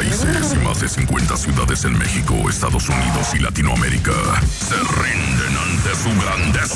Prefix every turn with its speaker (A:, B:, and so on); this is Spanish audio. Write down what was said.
A: países y más de 50 ciudades en México, Estados Unidos y Latinoamérica se rinden ante su grandeza.